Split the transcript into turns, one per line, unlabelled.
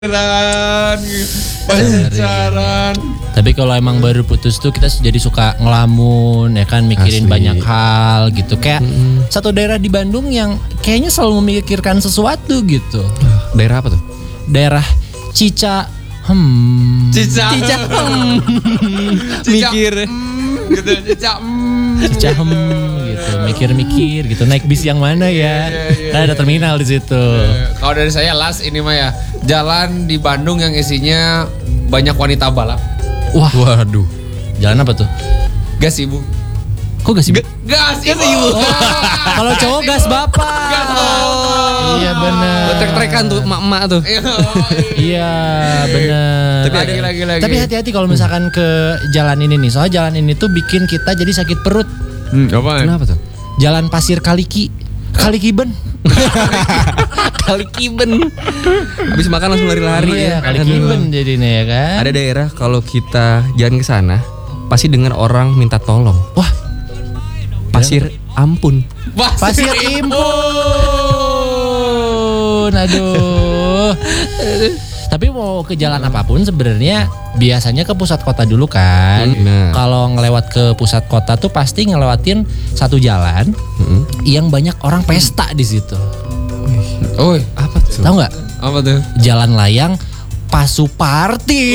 pacaran.
Tapi kalau emang baru putus tuh kita jadi suka ngelamun ya kan, mikirin
Asli.
banyak hal gitu. Kayak satu daerah di Bandung yang kayaknya selalu memikirkan sesuatu gitu.
Daerah apa tuh?
Daerah Cica
Cica
Mikir.
gitu, Cica
Cica gitu, mikir-mikir gitu, naik bis yang mana ya? Kan ada terminal di situ.
Kalau dari saya last ini mah ya, jalan di Bandung yang isinya banyak wanita balap.
Wah,
Waduh.
jalan apa tuh?
Gas ibu.
Kok gak sih?
Gas ibu.
Kalau cowok gas bapak.
Gas bapak.
Iya benar.
Trek-trekan tuh emak-emak tuh.
Iya benar.
Lagi.
Tapi hati-hati kalau misalkan ke jalan ini nih. Soalnya jalan ini tuh bikin kita jadi sakit perut.
Apa?
Kenapa tuh?
Jalan Pasir Kalikiben.
Kali Kiben. Habis makan langsung lari-lari
Iya,
ya.
Kalikiben jadinya ya kan.
Ada daerah kalau kita jalan ke sana pasti dengar orang minta tolong.
Wah,
Pasir ampun.
Pasir Impun. Aduh. Tapi mau ke jalan apapun sebenarnya biasanya ke pusat kota dulu kan.
Nah.
Kalau ngelewat ke pusat kota tuh pasti ngelewatin satu jalan yang banyak orang pesta di situ.
Oh,
Apa tuh?
Tahu nggak?
apa tuh?
Jalan layang Pasuparti.